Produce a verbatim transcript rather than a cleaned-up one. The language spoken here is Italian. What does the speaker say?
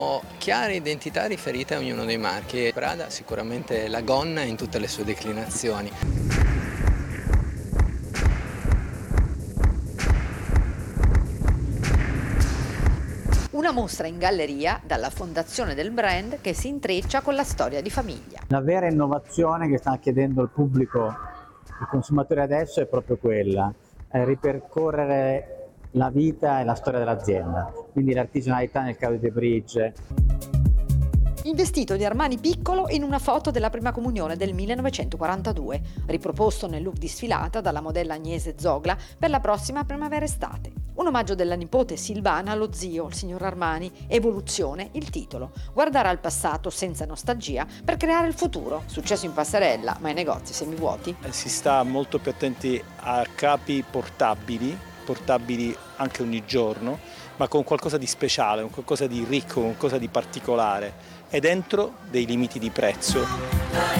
Ho chiare identità riferite a ognuno dei marchi. Prada sicuramente la gonna in tutte le sue declinazioni. Una mostra in galleria dalla fondazione del brand che si intreccia con la storia di famiglia. La vera innovazione che sta chiedendo il pubblico, i consumatori adesso, è proprio quella, è ripercorrere la vita e la storia dell'azienda, quindi l'artigianalità nel caso di The Bridge. Il vestito di Armani piccolo in una foto della prima comunione del millenovecentoquarantadue, riproposto nel look di sfilata dalla modella Agnese Zogla per la prossima primavera-estate. Un omaggio della nipote Silvana allo zio, il signor Armani, evoluzione, il titolo. Guardare al passato senza nostalgia per creare il futuro. Successo in passerella, ma i negozi semivuoti. Si sta molto più attenti a capi portabili, portabili anche ogni giorno, ma con qualcosa di speciale, con qualcosa di ricco, con qualcosa di particolare e dentro dei limiti di prezzo.